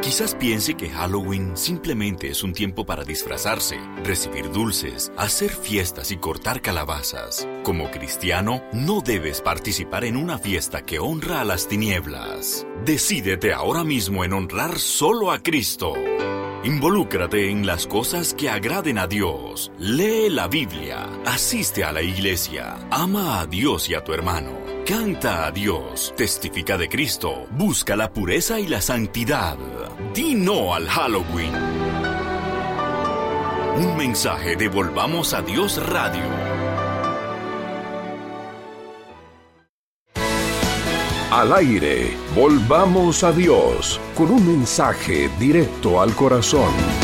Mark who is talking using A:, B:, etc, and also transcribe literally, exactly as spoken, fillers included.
A: Quizás piense que Halloween simplemente es un tiempo para disfrazarse, recibir dulces, hacer fiestas y cortar calabazas. Como cristiano, no debes participar en una fiesta que honra a las tinieblas. Decídete ahora mismo en honrar solo a Cristo. Involúcrate en las cosas que agraden a Dios. Lee la Biblia, asiste a la iglesia, ama a Dios y a tu hermano. Canta a Dios, testifica de Cristo, busca la pureza y la santidad. Di no al Halloween. Un mensaje de Volvamos a Dios Radio.
B: Al aire, Volvamos a Dios, con un mensaje directo al corazón.